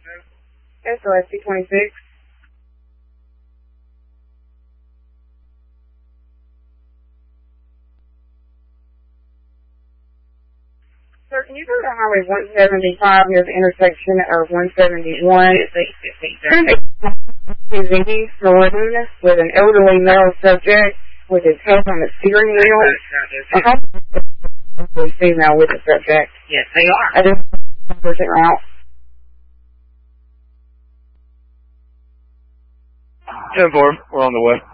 SOS 226. Sir, can you go to Highway 175 near the intersection of 171? Is East Norton with an elderly male subject with his head on the steering wheel? Female with the subject. Yes, they are. I just pushing out. 10-4, we're on the way.